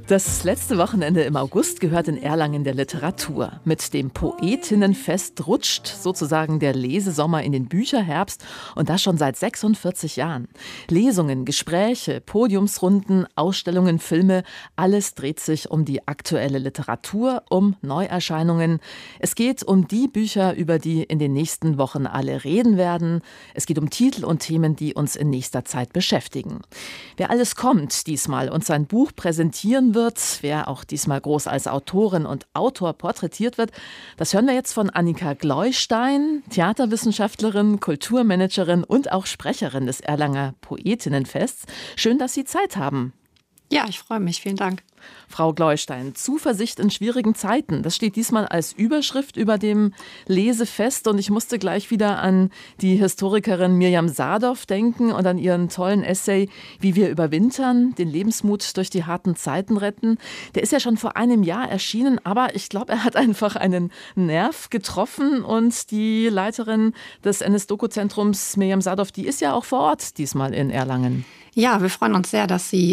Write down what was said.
Das letzte Wochenende im August gehört in Erlangen der Literatur. Mit dem Poetinnenfest rutscht sozusagen der Lesesommer in den Bücherherbst und das schon seit 46 Jahren. Lesungen, Gespräche, Podiumsrunden, Ausstellungen, Filme, alles dreht sich um die aktuelle Literatur, um Neuerscheinungen. Es geht um die Bücher, über die in den nächsten Wochen alle reden werden. Es geht um Titel und Themen, die uns in nächster Zeit beschäftigen. Wer alles kommt diesmal und sein Buch präsentieren wird, wer auch diesmal groß als Autorin und Autor porträtiert wird, das hören wir jetzt von Annika Gleustein, Theaterwissenschaftlerin, Kulturmanagerin und auch Sprecherin des Erlanger Poetinnenfests. Schön, dass Sie Zeit haben. Ja, ich freue mich. Vielen Dank. Frau Gleustein, Zuversicht in schwierigen Zeiten, das steht diesmal als Überschrift über dem Lesefest und ich musste gleich wieder an die Historikerin Mirjam Sadow denken und an ihren tollen Essay Wie wir überwintern, den Lebensmut durch die harten Zeiten retten. Der ist ja schon vor einem Jahr erschienen, aber ich glaube, er hat einfach einen Nerv getroffen und die Leiterin des NS-Doku-Zentrums Mirjam Sadow, die ist ja auch vor Ort diesmal in Erlangen. Ja, wir freuen uns sehr, dass Sie